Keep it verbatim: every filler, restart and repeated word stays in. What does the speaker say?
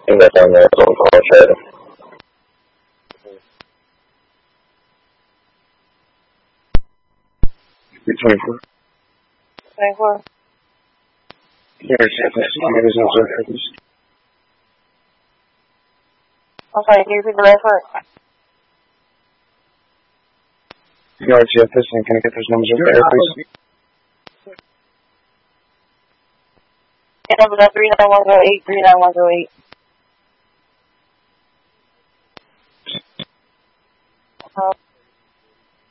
应该上面总统谁的？你听说？ 等一会儿。 第二节开始，一个小时开始。 I'm sorry, can you repeat the last word? The R T F listening, can I get those numbers over there, please? Yeah, number is three nine one zero eight, three nine one zero eight. Uh-huh.